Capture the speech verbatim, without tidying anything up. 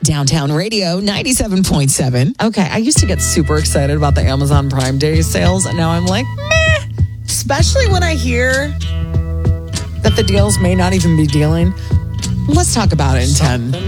Downtown Radio ninety-seven point seven. Okay, I used to get super excited about the Amazon Prime Day sales, and now I'm like, meh. Especially when I hear that the deals may not even be dealing. Let's talk about it in ten.